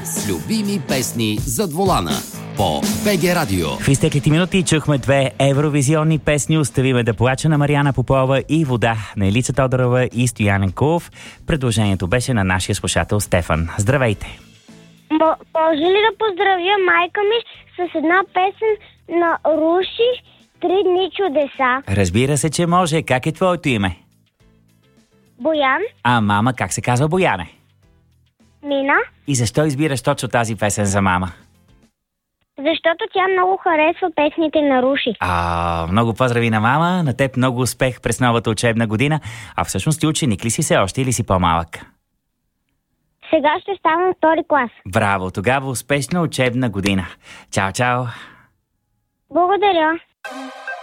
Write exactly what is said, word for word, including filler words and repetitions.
с любими песни зад волана по БГ Радио. В изтеклите минути чухме две евровизионни песни "Остави ме да плача" на Мариана Попова и "Вода" на Елица Тодорова и Стоян Енкулов. Предложението беше на нашия слушател Стефан. Здравейте! Може ли да поздравя майка ми с една песен на Руши "Три дни чудеса"? Разбира се, че може. Как е твоето име? Боян. А мама как се казва, Бояне? Мина. И защо избираш точно тази песен за мама? Защото тя много харесва песните на Руши. А, много поздрави на мама, на теб много успех през новата учебна година. А всъщност ти ученик ли си все още или си по-малък? Сега ще ставам втори клас. Браво, тогава успешна учебна година. Чао, чао! Благодаря.